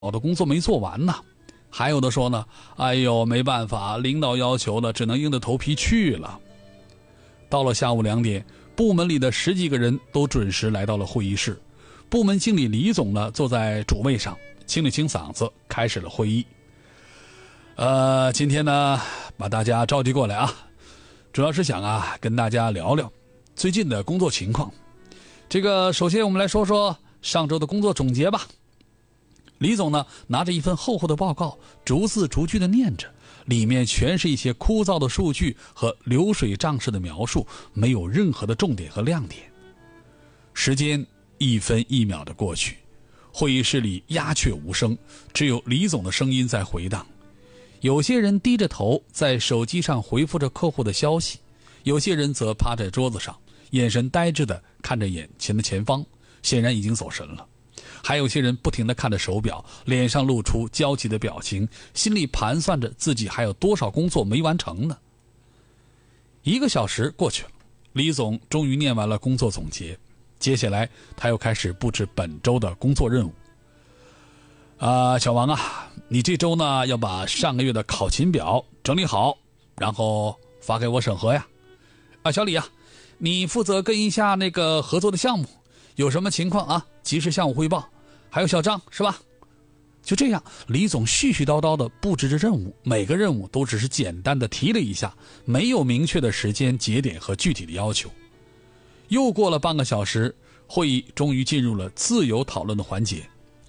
的工作没做完呢。还有的说呢，哎呦，没办法，领导要求的，只能硬着头皮去了。到了下午2点，部门里的10几个人都准时来到了会议室。部门经理李总呢，坐在主位上，清了清嗓子，开始了会议。今天呢，把大家召集过来啊，主要是想跟大家聊聊最近的工作情况。首先我们来说说上周的工作总结吧。李总呢，拿着一份厚厚的报告，逐字逐句的念着，里面全是一些枯燥的数据和流水账式的描述，没有任何的重点和亮点。时间1分1秒的过去，会议室里鸦雀无声，只有李总的声音在回荡。有些人低着头在手机上回复着客户的消息，有些人则趴在桌子上，眼神呆滞的看着眼前的前方，显然已经走神了。还有些人不停地看着手表，脸上露出焦急的表情，心里盘算着自己还有多少工作没完成呢。1个小时过去了，李总终于念完了工作总结，接下来他又开始布置本周的工作任务。小王你这周呢要把上个月的考勤表整理好，然后发给我审核呀。小李你负责跟一下那个合作的项目，有什么情况及时向我汇报。还有小张是吧？就这样，李总絮絮叨叨地布置着任务，每个任务都只是简单的提了一下，没有明确的时间节点和具体的要求。又过了半个小时，会议终于进入了自由讨论的环节。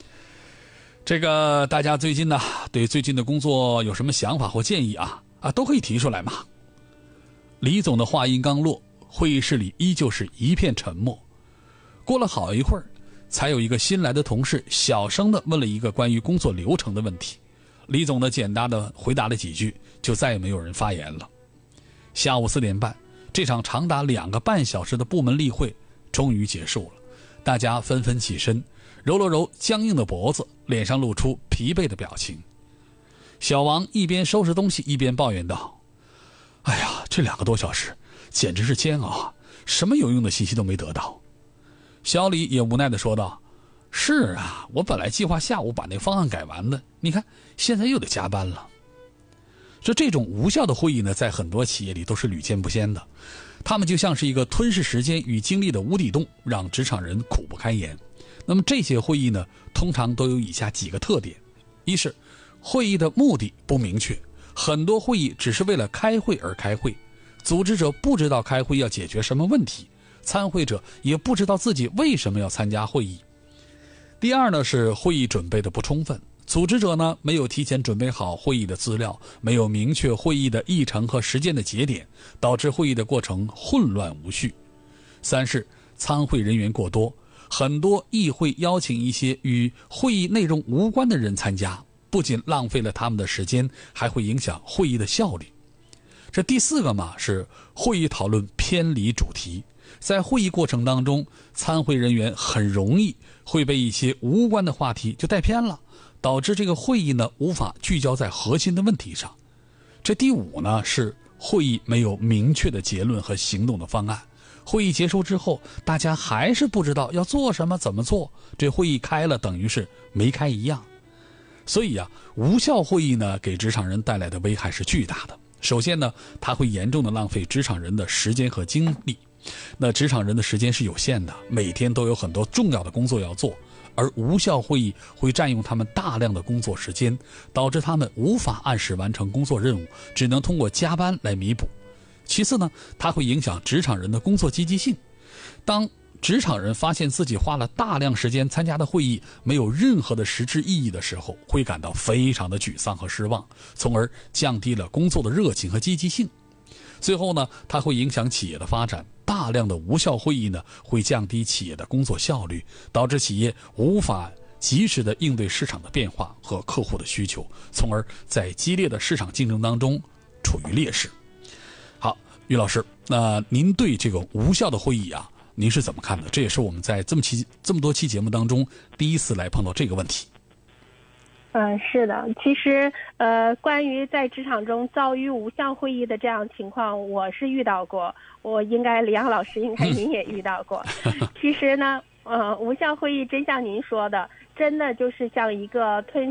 大家最近呢，对最近的工作有什么想法或建议都可以提出来嘛。李总的话音刚落，会议室里依旧是一片沉默。过了好一会儿，才有一个新来的同事小声地问了一个关于工作流程的问题。李总呢简单地回答了几句，就再也没有人发言了。下午4点半，这场长达2个半小时的部门例会终于结束了。大家纷纷起身，揉了揉僵硬的脖子，脸上露出疲惫的表情。小王一边收拾东西一边抱怨道：哎呀，这2个多小时简直是煎熬什么有用的信息都没得到。小李也无奈地说道：是我本来计划下午把那方案改完的，你看现在又得加班了。这种无效的会议呢，在很多企业里都是屡见不鲜的，他们就像是一个吞噬时间与精力的无底洞，让职场人苦不堪言。那么这些会议呢，通常都有以下几个特点：一是会议的目的不明确，很多会议只是为了开会而开会，组织者不知道开会要解决什么问题，参会者也不知道自己为什么要参加会议。第二呢，是会议准备的不充分，组织者呢没有提前准备好会议的资料，没有明确会议的议程和时间的节点，导致会议的过程混乱无序。三是参会人员过多，很多议会邀请一些与会议内容无关的人参加，不仅浪费了他们的时间，还会影响会议的效率。第4个是会议讨论偏离主题。在会议过程当中，参会人员很容易会被一些无关的话题就带偏了，导致这个会议呢无法聚焦在核心的问题上。第5呢，是会议没有明确的结论和行动的方案。会议结束之后，大家还是不知道要做什么怎么做，这会议开了等于是没开一样。所以无效会议呢给职场人带来的危害是巨大的。首先呢，它会严重的浪费职场人的时间和精力。那职场人的时间是有限的，每天都有很多重要的工作要做，而无效会议会占用他们大量的工作时间，导致他们无法按时完成工作任务，只能通过加班来弥补。其次呢，它会影响职场人的工作积极性。当职场人发现自己花了大量时间参加的会议没有任何的实质意义的时候，会感到非常的沮丧和失望，从而降低了工作的热情和积极性。最后呢，它会影响企业的发展。大量的无效会议呢，会降低企业的工作效率，导致企业无法及时的应对市场的变化和客户的需求，从而在激烈的市场竞争当中处于劣势。好，于老师，那您对这个无效的会议您是怎么看的？这也是我们在这么多期节目当中第一次来碰到这个问题。 是的，其实关于在职场中遭遇无效会议的这样情况，我是遇到过，李阳老师应该您也遇到过。其实呢，无效会议真像您说的， 真的就是像一个吞